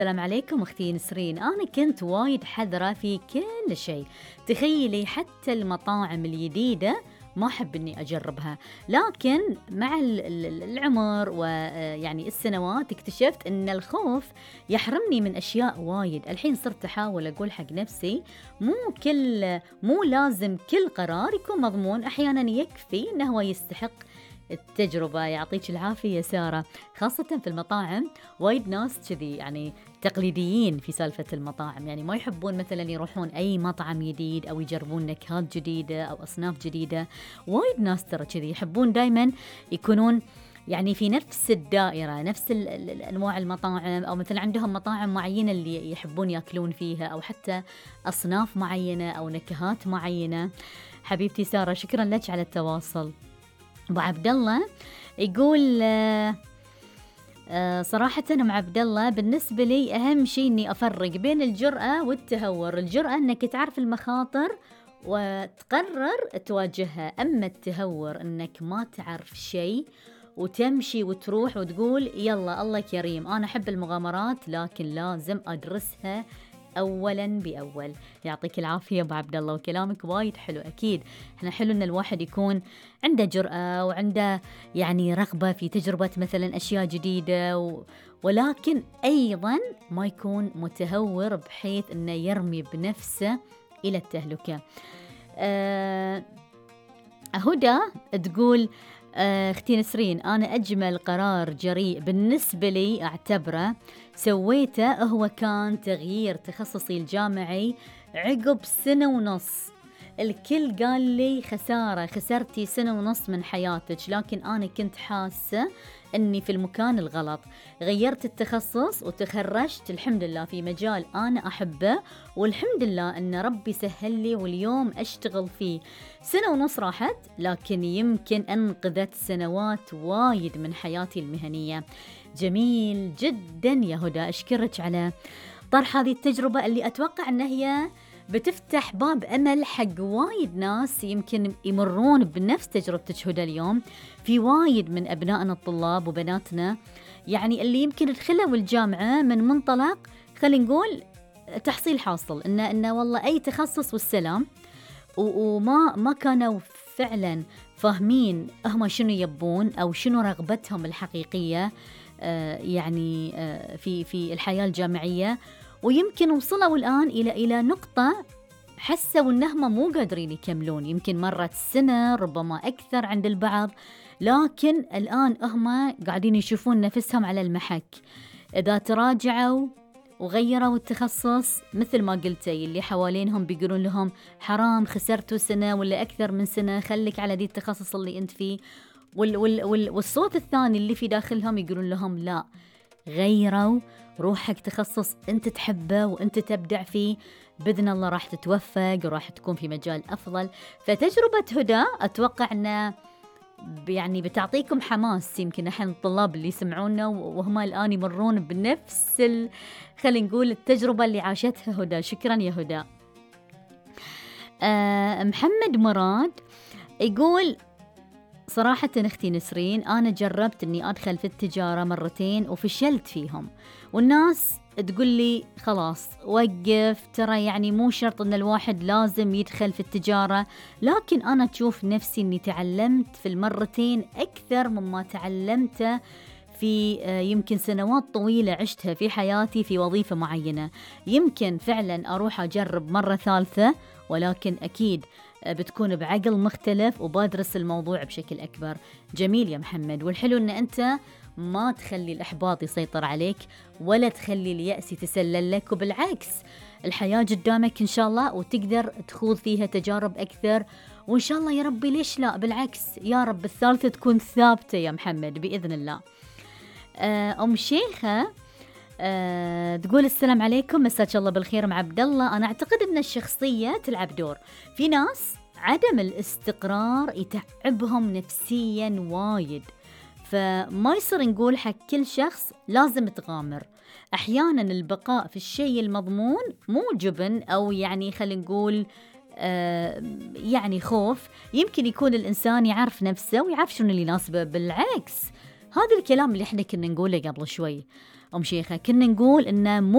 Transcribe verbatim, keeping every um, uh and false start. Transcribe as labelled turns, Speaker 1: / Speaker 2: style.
Speaker 1: السلام عليكم أختي نسرين. أنا كنت وايد حذرة في كل شيء، تخيلي حتى المطاعم الجديدة ما أحب إني أجربها، لكن مع ال- ال- العمر ويعني السنوات اكتشفت إن الخوف يحرمني من أشياء وايد. الحين صرت أحاول أقول حق نفسي مو كل مو لازم كل قرار يكون مضمون، أحيانا يكفي إنه هو يستحق التجربة. يعطيك العافية يا سارة. خاصة في المطاعم وايد ناس كذي يعني تقليديين في سالفة المطاعم، يعني ما يحبون مثلا يروحون أي مطعم جديد أو يجربون نكهات جديدة أو أصناف جديدة. وايد ناس ترى كذي يحبون دايما يكونون يعني في نفس الدائرة، نفس ال- ال- ال- أنواع المطاعم، أو مثلا عندهم مطاعم معينة اللي يحبون يأكلون فيها، أو حتى أصناف معينة أو نكهات معينة. حبيبتي سارة شكرا لك على التواصل. أبو عبد الله يقول آه آه صراحة أنا عبد الله بالنسبة لي أهم شيء إني أفرق بين الجرأة والتهور. الجرأة إنك تعرف المخاطر وتقرر تواجهها، أما التهور إنك ما تعرف شيء وتمشي وتروح وتقول يلا الله كريم. أنا أحب المغامرات لكن لازم أدرسها أولاً بأول. يعطيك العافية أبو عبد الله، وكلامك وايد حلو. أكيد إحنا حلو إن الواحد يكون عنده جرأة وعنده يعني رغبة في تجربة مثلاً أشياء جديدة و... ولكن أيضاً ما يكون متهور بحيث إنه يرمي بنفسه إلى التهلكة. أه... هدى تقول آه، اختي نسرين أنا أجمل قرار جريء بالنسبة لي أعتبره سويته هو كان تغيير تخصصي الجامعي عقب سنة ونص. الكل قال لي خسارة، خسرتي سنة ونص من حياتك، لكن أنا كنت حاسة أني في المكان الغلط. غيرت التخصص وتخرجت الحمد لله في مجال أنا أحبه، والحمد لله أن ربي سهل لي واليوم أشتغل فيه. سنة ونص راحت لكن يمكن أنقذت سنوات وايد من حياتي المهنية. جميل جدا يا هدى، أشكرك على طرح هذه التجربة اللي أتوقع أن هي بتفتح باب أمل حق وايد ناس يمكن يمرون بنفس تجربتك هدى اليوم. في وايد من أبنائنا الطلاب وبناتنا يعني اللي يمكن دخلوا الجامعة من منطلق خلينا نقول تحصيل حاصل، إنه إنه والله أي تخصص والسلام، وما ما كانوا فعلا فاهمين هم شنو يبون أو شنو رغبتهم الحقيقية آه يعني آه في في الحياة الجامعية. ويمكن وصلوا الآن إلى إلى نقطة حسوا إنهم مو قادرين يكملون. يمكن مرت سنة ربما أكثر عند البعض، لكن الآن هم قاعدين يشوفون نفسهم على المحك. إذا تراجعوا وغيروا التخصص مثل ما قلتي اللي حوالينهم بيقولون لهم حرام خسرتوا سنة ولا أكثر من سنة، خليك على دي التخصص اللي أنت فيه. وال وال وال والصوت الثاني اللي في داخلهم يقولون لهم لا، غيروا، روح حق تخصص أنت تحبه وأنت تبدع فيه، بإذن الله راح تتوفق وراح تكون في مجال أفضل. فتجربة هدى أتوقع أنه يعني بتعطيكم حماس. يمكن نحن الطلاب اللي يسمعونا وهم الآن يمرون بنفس ال... خلينا نقول التجربة اللي عاشتها هدى. شكرا يا هدى. آه محمد مراد يقول صراحة أختي نسرين أنا جربت أني أدخل في التجارة مرتين وفشلت فيهم، والناس تقول لي خلاص وقف، ترى يعني مو شرط أن الواحد لازم يدخل في التجارة. لكن أنا تشوف نفسي أني تعلمت في المرتين أكثر مما تعلمته في يمكن سنوات طويلة عشتها في حياتي في وظيفة معينة. يمكن فعلا أروح أجرب مرة ثالثة، ولكن أكيد بتكون بعقل مختلف وبادرس الموضوع بشكل أكبر. جميل يا محمد، والحلو أن أنت ما تخلي الإحباط يسيطر عليك ولا تخلي اليأس يتسلل لك، وبالعكس الحياة قدامك إن شاء الله وتقدر تخوض فيها تجارب أكثر، وإن شاء الله يا ربي ليش لا، بالعكس يا رب الثالثة تكون ثابتة يا محمد بإذن الله. أم شيخة أه تقول السلام عليكم، مساك الله بالخير مع عبد الله. أنا أعتقد أن الشخصية تلعب دور. في ناس عدم الاستقرار يتعبهم نفسيا وايد، فما يصير نقول حق كل شخص لازم تغامر. أحيانا البقاء في الشيء المضمون مو جبن أو يعني خلينا نقول آه يعني خوف. يمكن يكون الإنسان يعرف نفسه ويعرف شنو اللي يناسبه. بالعكس هذا الكلام اللي احنا كنا نقوله قبل شوي أم شيخة، كنا نقول إنه مو